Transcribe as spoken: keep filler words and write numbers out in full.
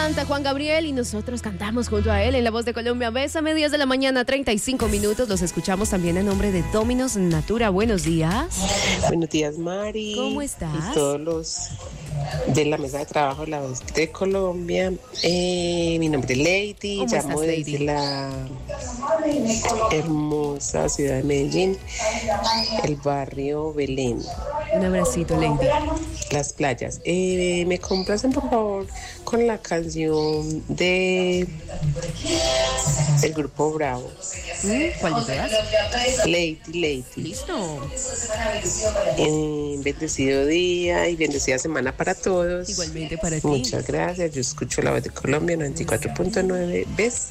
canta Juan Gabriel y nosotros cantamos junto a él en La Voz de Colombia. Bésame, diez de la mañana, treinta y cinco minutos. Los escuchamos también en nombre de Dominos Natura. Buenos días. Buenos días, Mari. ¿Cómo estás? Y todos los de la mesa de trabajo La Voz de Colombia. Eh, mi nombre es Lady. ¿Cómo Llamo estás, desde Lady? la hermosa ciudad de Medellín, el barrio Belén. Un abracito, Lady. Las playas. Eh, ¿Me complacen, por favor, con la canción de del grupo Bravo? ¿Mm? ¿Cuál de todas? Lady, Lady. Listo. Eh, bendecido día y bendecida semana para todos. Igualmente para ti. Muchas gracias. Yo escucho La Voz de Colombia noventa y cuatro punto nueve. ¿Ves?